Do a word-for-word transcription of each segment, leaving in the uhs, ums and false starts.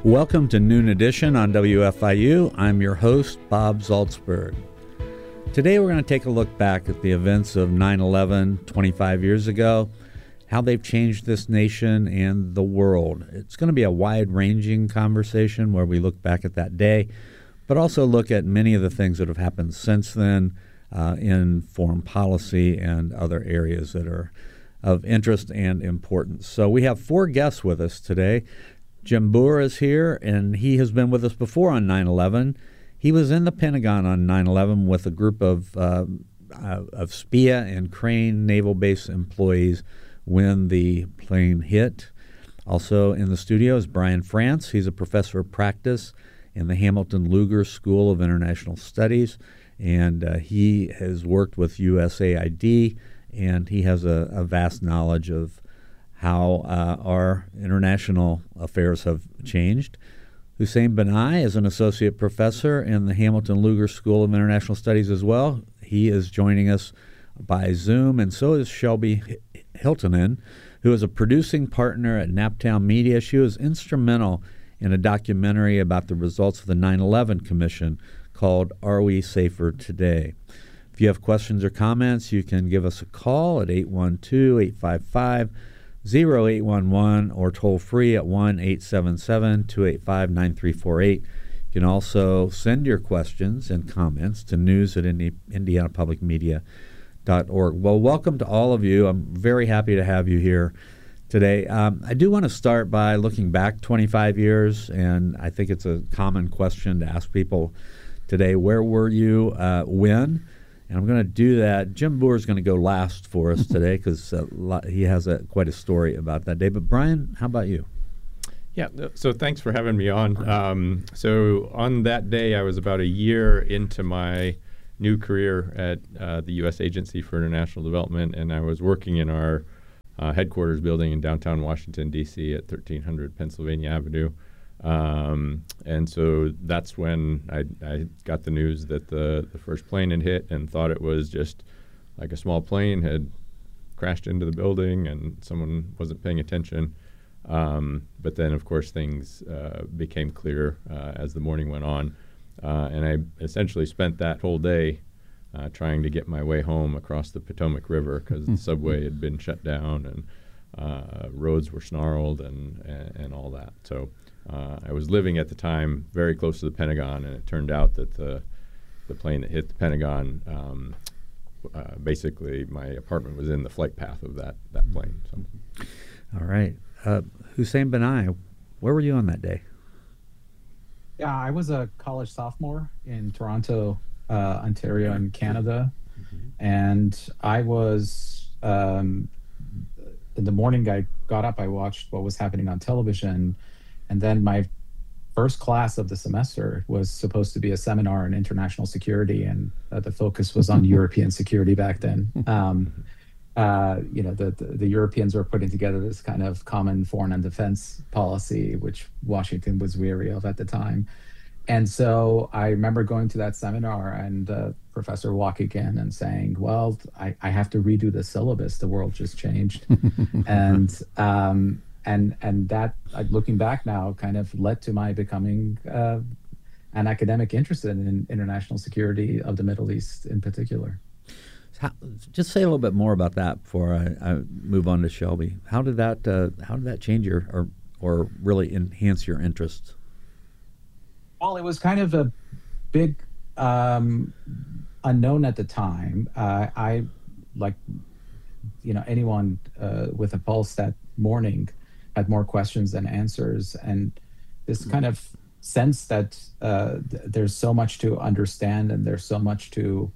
Welcome to Noon Edition on W F I U. I'm your host, Bob Zaltsberg. Today we're going to take a look back at the events of nine eleven twenty-five years ago, how they've changed this nation and the world. It's going to be a wide-ranging conversation where we look back at that day, but also look at many of the things that have happened since then uh, in foreign policy and other areas that are of interest and importance. So we have four guests with us today. Jim Boer is here, and he has been with us before on nine eleven. He was in the Pentagon on nine eleven with a group of uh, uh, of S P I A and Crane Naval Base employees when the plane hit. Also in the studio is Brian France. He's a professor of practice in the Hamilton Lugar School of International Studies, and uh, he has worked with U S A I D, and he has a, a vast knowledge of how uh, our international affairs have changed. Hussein Banai is an associate professor in the Hamilton Lugar School of International Studies as well. He is joining us by Zoom, and so is Shelby Hiltonen, who is a producing partner at Naptown Media. She was instrumental in a documentary about the results of the nine eleven Commission called Are We Safer Today? If you have questions or comments, you can give us a call at eight one two, eight five five, zero eight one one or toll free at one eight seven seven, two eight five, nine three four eight. You can also send your questions and comments to news at indiana public media dot org. Well, welcome to all of you. I'm very happy to have you here today. Um, I do want to start by looking back twenty-five years, and I think it's a common question to ask people today. Where were you uh, when? And I'm going to do that. Jim Boer is going to go last for us today because uh, he has a, quite a story about that day. But Brian, how about you? Yeah, so thanks for having me on. Um, so on that day, I was about a year into my new career at uh, the U S Agency for International Development, and I was working in our uh, headquarters building in downtown Washington, D C at thirteen hundred Pennsylvania Avenue. Um, and so that's when I, I got the news that the, the first plane had hit, and thought it was just like a small plane had crashed into the building and someone wasn't paying attention. Um, but then, of course, things uh, became clear uh, as the morning went on. Uh, and I essentially spent that whole day uh, trying to get my way home across the Potomac River because the subway had been shut down and uh, roads were snarled and, and, and all that. So uh, I was living at the time very close to the Pentagon, and it turned out that the, the plane that hit the Pentagon, um, uh, basically my apartment was in the flight path of that, that plane. So. All right. Uh, Hussein Banai, where were you on that day? Yeah, I was a college sophomore in Toronto, uh, Ontario, in Canada, mm-hmm. and I was um, in the morning. I got up, I watched what was happening on television, and then my first class of the semester was supposed to be a seminar on international security, and uh, the focus was on European security back then. Um, uh, you know, the, the the Europeans were putting together this kind of common foreign and defense policy, which Washington was weary of at the time. And so I remember going to that seminar and uh, Professor walking in and saying, well, I, I have to redo the syllabus. The world just changed. and um, and and that, uh, looking back now, kind of led to my becoming uh, an academic interested in international security of the Middle East in particular. How, just say a little bit more about that before I, I move on to Shelby. How did that uh, how did that change your or or really enhance your interests? Well, it was kind of a big um, unknown at the time. Uh, I, like, you know, anyone uh, with a pulse that morning had more questions than answers, and this kind of sense that uh, th- there's so much to understand and there's so much to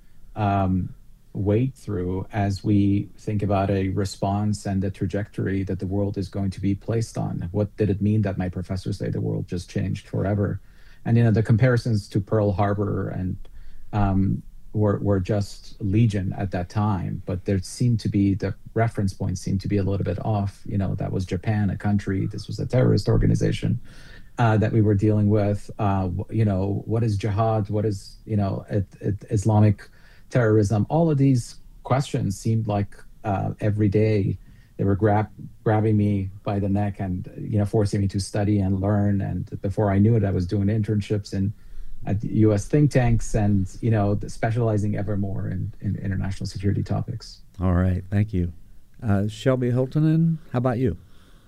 um, wade through as we think about a response and the trajectory that the world is going to be placed on. What did it mean that my professors say the world just changed forever? And, you know, the comparisons to Pearl Harbor and um, were, were just legion at that time, but there seemed to be, the reference points seemed to be a little bit off. You know, that was Japan, a country, this was a terrorist organization uh, that we were dealing with. Uh, you know, what is jihad? What is, you know, it, it, Islamic terrorism? All of these questions seemed like uh, every day they were grab, grabbing me by the neck and, you know, forcing me to study and learn. And before I knew it, I was doing internships in at U S think tanks and, you know, specializing ever more in, in international security topics. All right. Thank you. Uh, Shelby Hiltonen, how about you?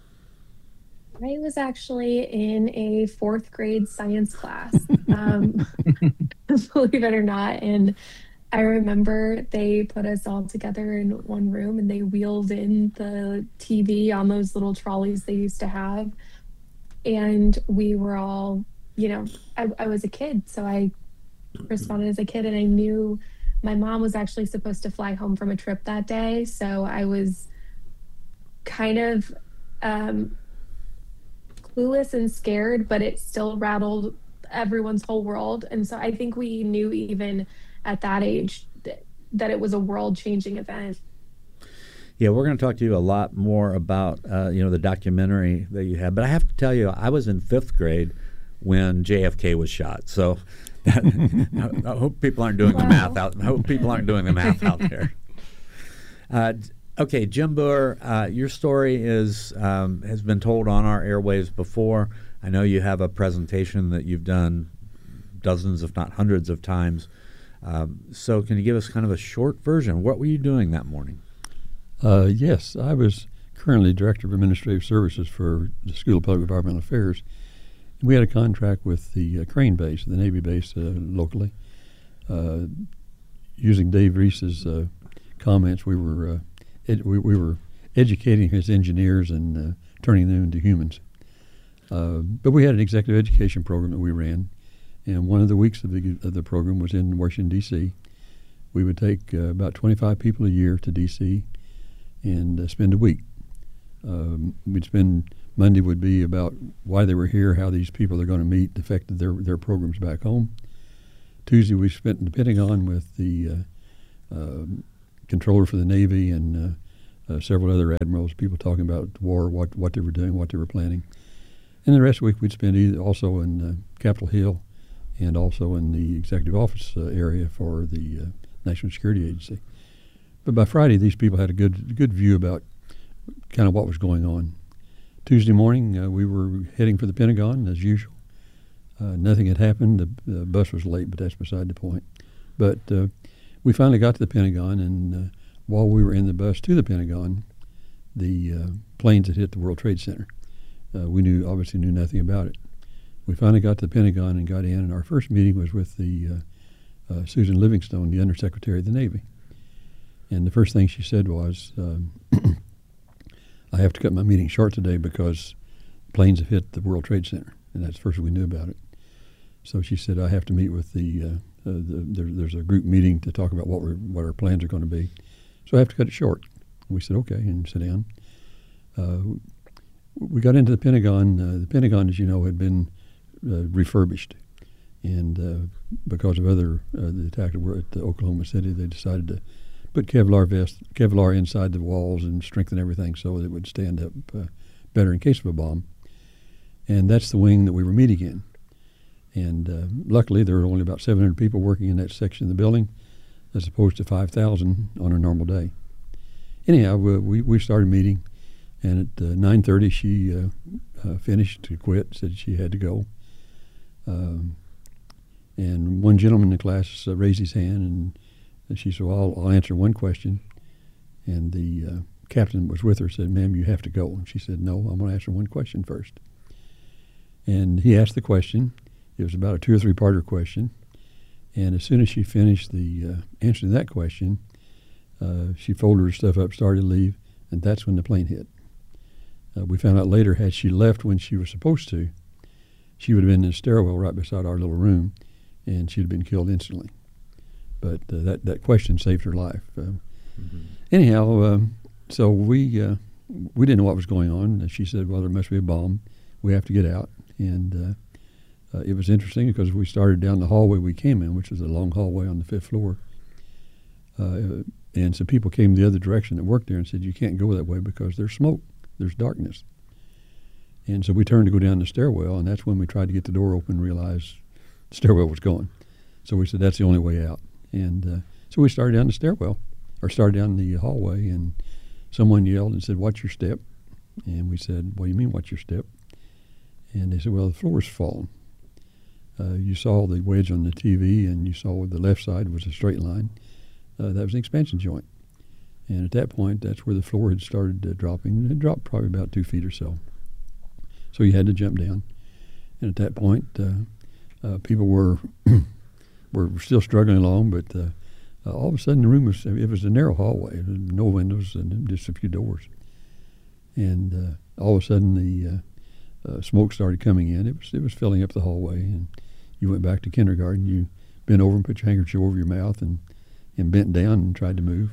I was actually in a fourth grade science class, um, believe it or not. And I remember they put us all together in one room and they wheeled in the T V on those little trolleys they used to have. And we were all, you know, I, I was a kid, so I responded as a kid, and I knew my mom was actually supposed to fly home from a trip that day. So I was kind of um, clueless and scared, but it still rattled everyone's whole world. And so I think we knew even at that age that, that it was a world-changing event. Yeah, we're going to talk to you a lot more about, uh, you know, the documentary that you had. But I have to tell you, I was in fifth grade when J F K was shot. So that, I, I hope people aren't doing wow. the math out. I hope people aren't doing the math out there. Uh, okay, Jim Boer, uh, your story is um, has been told on our airwaves before. I know you have a presentation that you've done dozens, if not hundreds of times. Um, so can you give us kind of a short version? What were you doing that morning? Uh, yes, I was currently Director of Administrative Services for the School of Public Environmental Affairs. We had a contract with the uh, Crane base, the Navy base uh, locally. Uh, using Dave Reese's uh, comments, we were uh, ed- we, we were educating his engineers and uh, turning them into humans. Uh, but we had an executive education program that we ran, and one of the weeks of the of the program was in Washington, D C. We would take uh, about twenty-five people a year to D C and uh, spend a week. Um, we'd spend Monday would be about why they were here, how these people are going to meet affected their their programs back home. Tuesday we spent in the Pentagon with the uh, uh, controller for the Navy and uh, uh, several other admirals, people talking about the war, what what they were doing, what they were planning. And the rest of the week we'd spend either also in uh, Capitol Hill and also in the executive office uh, area for the uh, National Security Agency. But by Friday, these people had a good good view about kind of what was going on. Tuesday morning, uh, we were heading for the Pentagon as usual. Uh, nothing had happened. The, the bus was late, but that's beside the point. But uh, we finally got to the Pentagon, and uh, while we were in the bus to the Pentagon, the uh, planes had hit the World Trade Center. Uh, we knew obviously knew nothing about it. We finally got to the Pentagon and got in, and our first meeting was with the uh, uh, Susan Livingstone, the Undersecretary of the Navy. And the first thing she said was, um, I have to cut my meeting short today because planes have hit the World Trade Center. And that's the first we knew about it. So she said, I have to meet with the, uh, uh, the there, there's a group meeting to talk about what we're, what our plans are going to be. So I have to cut it short. We said, okay, and sit down. Uh, we got into the Pentagon. Uh, the Pentagon, as you know, had been uh, refurbished. And uh, because of other, uh, the attack at Oklahoma City, they decided to put Kevlar vest, Kevlar inside the walls and strengthen everything so that it would stand up uh, better in case of a bomb. And that's the wing that we were meeting in. And uh, luckily, there were only about seven hundred people working in that section of the building, as opposed to five thousand on a normal day. Anyhow, we we started meeting, and at uh, nine thirty, she uh, uh, finished to quit, said she had to go. Um, and one gentleman in the class uh, raised his hand, and And she said, well, I'll, I'll answer one question. And the uh, captain that was with her said, ma'am, you have to go. And she said, no, I'm going to answer one question first. And he asked the question. It was about a two or three parter question. And as soon as she finished the uh, answer to that question, uh, she folded her stuff up, started to leave, and that's when the plane hit. Uh, we found out later, had she left when she was supposed to, she would have been in a stairwell right beside our little room, and she'd have been killed instantly. But uh, that, that question saved her life. Uh, mm-hmm. Anyhow, um, so we uh, we didn't know what was going on. And she said, well, there must be a bomb. We have to get out. And uh, uh, it was interesting because we started down the hallway we came in, which was a long hallway on the fifth floor. Uh, and some people came the other direction that worked there and said, you can't go that way because there's smoke. There's darkness. And so we turned to go down the stairwell, and that's when we tried to get the door open and realized the stairwell was gone. So we said, that's the only way out. And uh, so we started down the stairwell, or started down the hallway, and someone yelled and said, "Watch your step." And we said, "What do you mean, watch your step?" And they said, "Well, the floor's fallen. Uh, you saw the wedge on the T V, and you saw the left side was a straight line. Uh, that was an expansion joint." And at that point, that's where the floor had started uh, dropping. It dropped probably about two feet or so. So you had to jump down. And at that point, uh, uh, people were were still struggling along, but uh, uh, all of a sudden the room was, it was a narrow hallway, no windows and just a few doors. And uh, all of a sudden the uh, uh, smoke started coming in. It was it was filling up the hallway, and you went back to kindergarten. You bent over and put your handkerchief over your mouth and, and bent down and tried to move.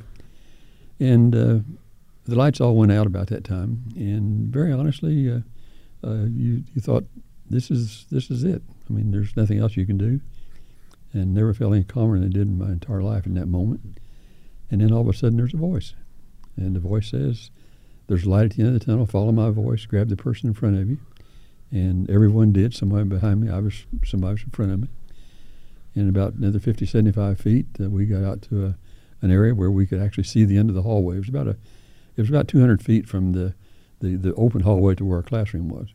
And uh, the lights all went out about that time, and very honestly, uh, uh, you you thought, this is this is it. I mean, there's nothing else you can do, and never felt any calmer than I did in my entire life in that moment. And then all of a sudden, there's a voice, and the voice says, "There's light at the end of the tunnel. Follow my voice. Grab the person in front of you." And everyone did. Somebody behind me, I was somebody was in front of me. And about another fifty, seventy-five feet, uh, we got out to a an area where we could actually see the end of the hallway. It was about a, it was about two hundred feet from the, the, the open hallway to where our classroom was.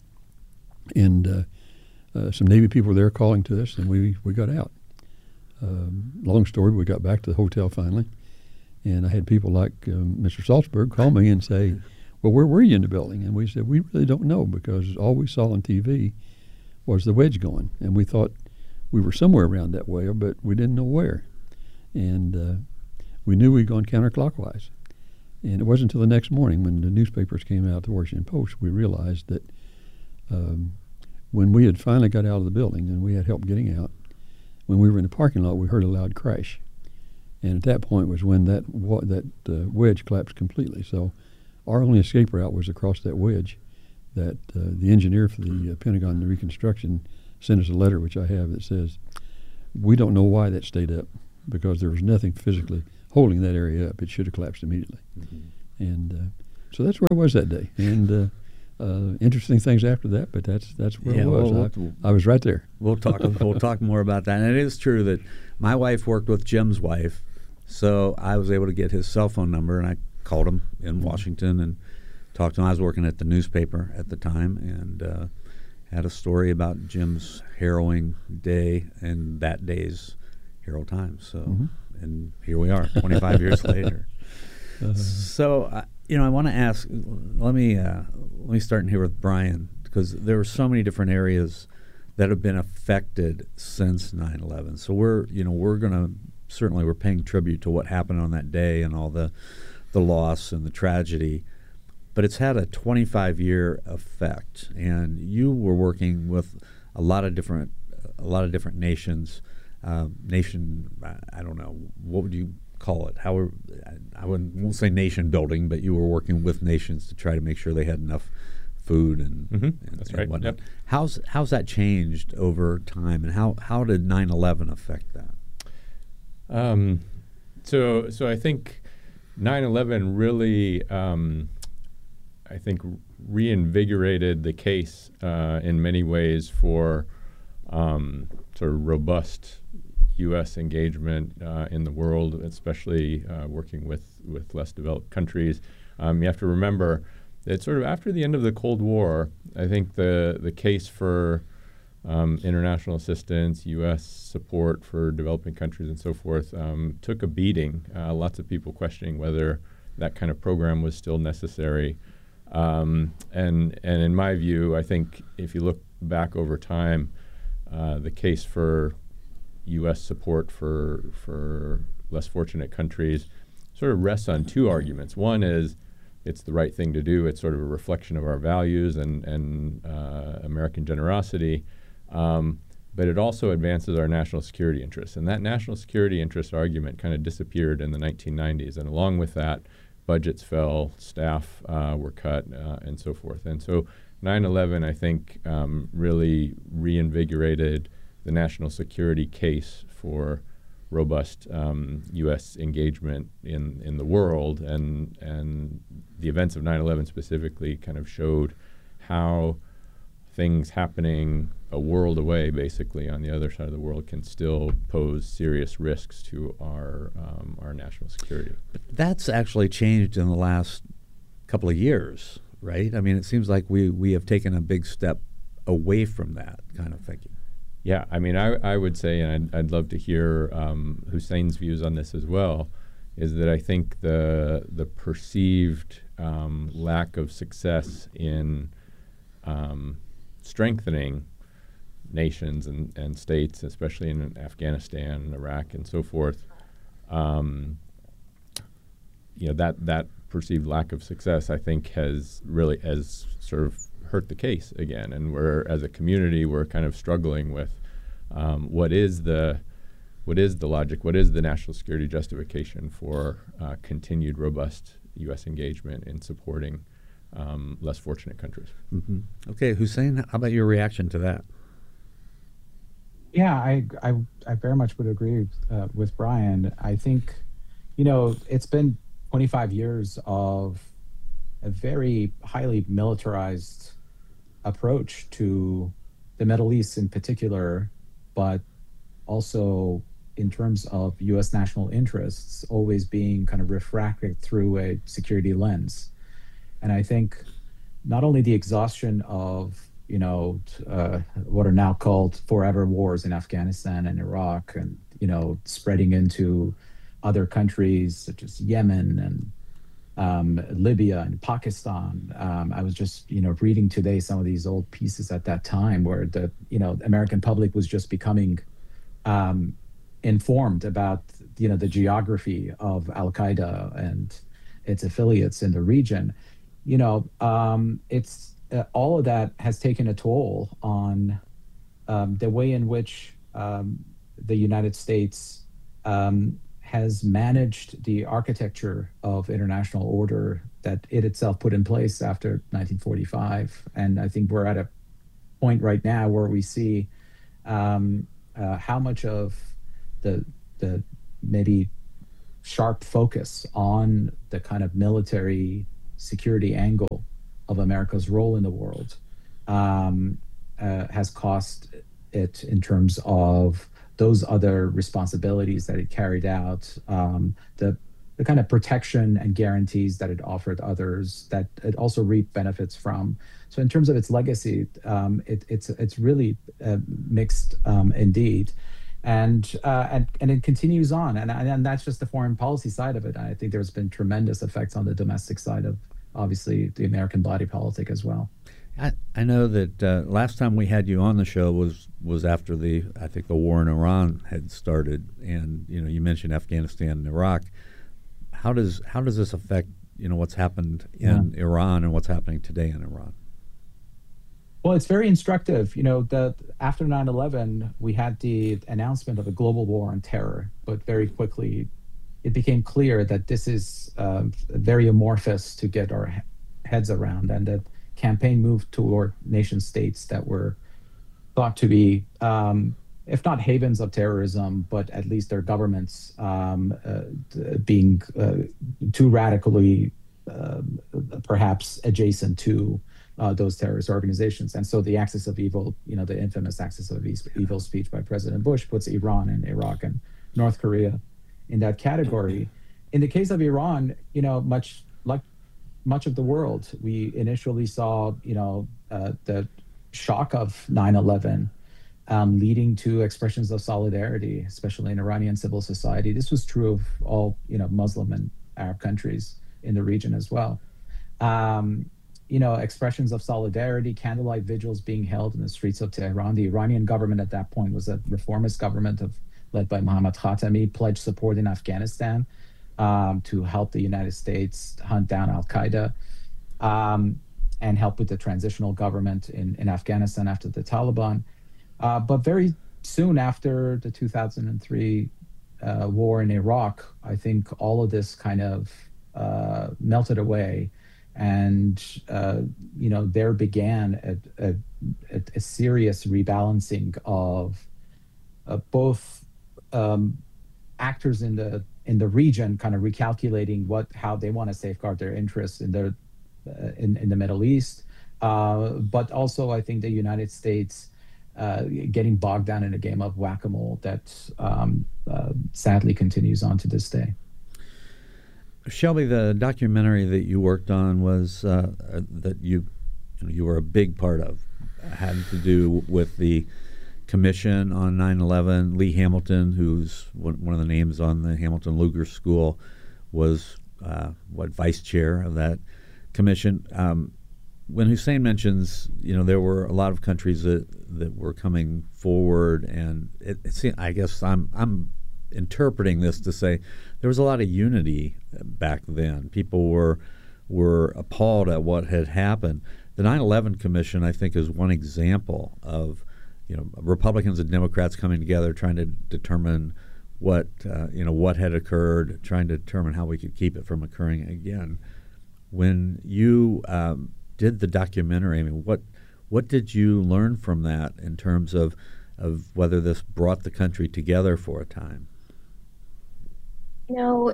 And uh, uh, some Navy people were there calling to us, and we, we got out. Um, long story, we got back to the hotel finally, and I had people like um, Mister Salzberg call me and say, "Well, where were you in the building?" And we said, "We really don't know, because all we saw on T V was the wedge going, and we thought we were somewhere around that way, but we didn't know where." And uh, we knew we'd gone counterclockwise. And it wasn't until the next morning when the newspapers came out, the Washington Post, we realized that um, when we had finally got out of the building and we had help getting out, when we were in the parking lot, we heard a loud crash. And at that point was when that wa- that uh, wedge collapsed completely. So our only escape route was across that wedge. That uh, the engineer for the uh, Pentagon Reconstruction sent us a letter, which I have, that says, "We don't know why that stayed up, because there was nothing physically holding that area up. It should have collapsed immediately." Mm-hmm. And uh, so that's where I was that day. And uh, uh, interesting things after that, but that's that's where yeah, I was. Well, we'll, I, I was right there. We'll talk. We'll talk more about that. And it is true that my wife worked with Jim's wife, so I was able to get his cell phone number, and I called him in mm-hmm. Washington and talked to him. I was working at the newspaper at the time, and uh, had a story about Jim's harrowing day and that day's Hero Times. So. Mm-hmm. And here we are, twenty-five years later. Uh, so, uh, you know, I want to ask. Let me uh, let me start in here with Brian, because there are so many different areas that have been affected since nine eleven. So we're, you know, we're going to certainly we're paying tribute to what happened on that day and all the the loss and the tragedy. But it's had a twenty-five year effect, and you were working with a lot of different a lot of different nations. Uh, nation, I don't know, what would you call it? How were, I wouldn't, won't say nation building, but you were working with nations to try to make sure they had enough food and, mm-hmm. and, That's and right. whatnot. Yep. How's how's that changed over time, and how, how did nine eleven affect that? Um, so so I think nine eleven really, um, I think, reinvigorated the case uh, in many ways for um, sort of robust U S engagement uh, in the world, especially uh, working with, with less developed countries. Um, you have to remember that sort of after the end of the Cold War, I think the, the case for um, international assistance, U S support for developing countries and so forth um, took a beating. Uh, lots of people questioning whether that kind of program was still necessary. Um, and, and in my view, I think if you look back over time, uh, the case for U S support for for less fortunate countries sort of rests on two arguments. One is it's the right thing to do. It's sort of a reflection of our values and, and uh, American generosity. Um, but it also advances our national security interests. And that national security interest argument kind of disappeared in the nineteen nineties. And along with that, budgets fell, staff uh, were cut, uh, and so forth. And so nine eleven, I think, um, really reinvigorated the national security case for robust um, U S engagement in, in the world, and and the events of nine eleven specifically kind of showed how things happening a world away, basically on the other side of the world, can still pose serious risks to our um, our national security. But that's actually changed in the last couple of years, right? I mean, it seems like we, we have taken a big step away from that kind of thinking. Yeah, I mean, I, I would say, and I'd, I'd love to hear um, Hussein's views on this as well, is that I think the the perceived um, lack of success in um, strengthening nations and, and states, especially in Afghanistan and Iraq and so forth, um, you know, that that perceived lack of success, I think, has really has sort of hurt the case again. And we're, as a community, we're kind of struggling with um, what is the what is the logic, what is the national security justification for uh, continued robust U S engagement in supporting um, less fortunate countries. Mm-hmm. Okay, Hussein, how about your reaction to that? Yeah, I I, I very much would agree uh, with Brian. I think, you know, it's been twenty-five years of a very highly militarized approach to the Middle East in particular, but also in terms of U S national interests, always being kind of refracted through a security lens. And I think not only the exhaustion of, you know, uh, what are now called forever wars in Afghanistan and Iraq, and, you know, spreading into other countries such as Yemen and um, Libya and Pakistan. Um, I was just, you know, reading today some of these old pieces at that time where the, you know, American public was just becoming um, informed about, you know, the geography of Al-Qaeda and its affiliates in the region. You know, um, it's uh, all of that has taken a toll on um, the way in which um, the United States um, has managed the architecture of international order that it itself put in place after nineteen forty-five. And I think we're at a point right now where we see um, uh, how much of the the maybe sharp focus on the kind of military security angle of America's role in the world um, uh, has cost it in terms of those other responsibilities that it carried out, um, the the kind of protection and guarantees that it offered others, that it also reaped benefits from. So in terms of its legacy, um, it, it's it's really uh, mixed um, indeed. And, uh, and and it continues on, and and that's just the foreign policy side of it. I think there's been tremendous effects on the domestic side of, obviously, the American body politic as well. I, I know that uh, last time we had you on the show was was after the I think the war in Iran had started, and you know you mentioned Afghanistan and Iraq. How does how does this affect you know what's happened in yeah. Iran and what's happening today in Iran? Well, it's very instructive. You know, the, after nine eleven, we had the announcement of a global war on terror, but very quickly it became clear that this is uh, very amorphous to get our he- heads around, and that campaign moved toward nation states that were thought to be, um, if not havens of terrorism, but at least their governments um, uh, being uh, too radically, uh, perhaps adjacent to Uh, those terrorist organizations. And so the axis of evil, you know, the infamous axis of evil speech by President Bush puts Iran and Iraq and North Korea in that category. In the case of Iran, you know, much like much of the world, we initially saw, you know, uh, the shock of nine eleven um, leading to expressions of solidarity, especially in Iranian civil society. This was true of all, you know, Muslim and Arab countries in the region as well. Um, you know, expressions of solidarity, candlelight vigils being held in the streets of Tehran. The Iranian government at that point was a reformist government of led by Mohammad Khatami, pledged support in Afghanistan um, to help the United States hunt down Al-Qaeda um, and help with the transitional government in, in Afghanistan after the Taliban. Uh, but very soon after the two thousand three uh, war in Iraq, I think all of this kind of uh, melted away. And, uh, you know, there began a, a, a serious rebalancing of uh, both um, actors in the in the region kind of recalculating what how they want to safeguard their interests in their uh, in, in the Middle East. Uh, but also, I think the United States uh, getting bogged down in a game of whack-a-mole that um, uh, sadly continues on to this day. Shelby, the documentary that you worked on was uh, uh, that you you were a big part of, had to do with the commission on nine eleven. Lee Hamilton, who's one, one of the names on the Hamilton Luger School, was uh, what vice chair of that commission. Um, when Hussein mentions, you know, there were a lot of countries that, that were coming forward, and it, it seemed, I guess I'm I'm interpreting this to say there was a lot of unity back then. People were were appalled at what had happened. The nine eleven Commission, I think, is one example of, you know, Republicans and Democrats coming together trying to determine what uh, you know what had occurred, trying to determine how we could keep it from occurring again. When you um, did the documentary, I mean, what what did you learn from that in terms of of whether this brought the country together for a time? You know,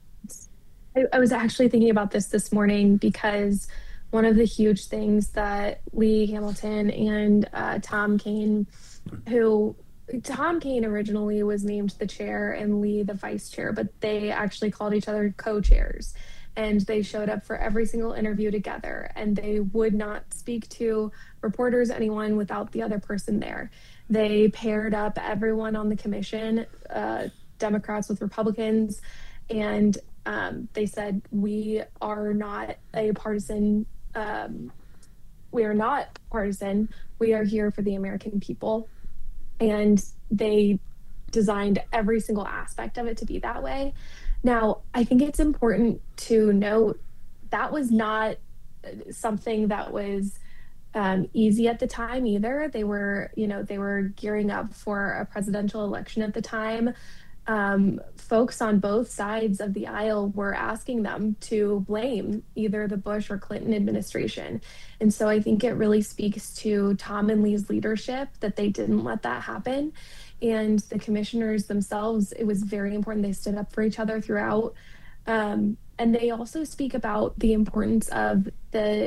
I, I was actually thinking about this this morning because one of the huge things that Lee Hamilton and uh, Tom Kean, who Tom Kean originally was named the chair and Lee the vice chair, but they actually called each other co-chairs. And they showed up for every single interview together, and they would not speak to reporters, anyone, without the other person there. They paired up everyone on the commission, uh, Democrats with Republicans, and um, they said, we are not a partisan, um, we are not partisan, we are here for the American people. And they designed every single aspect of it to be that way. Now, I think it's important to note that was not something that was um, easy at the time either. They were, you know, they were gearing up for a presidential election at the time. Um, folks on both sides of the aisle were asking them to blame either the Bush or Clinton administration. And so I think it really speaks to Tom and Lee's leadership that they didn't let that happen. And the commissioners themselves, it was very important. They stood up for each other throughout. Um, and they also speak about the importance of the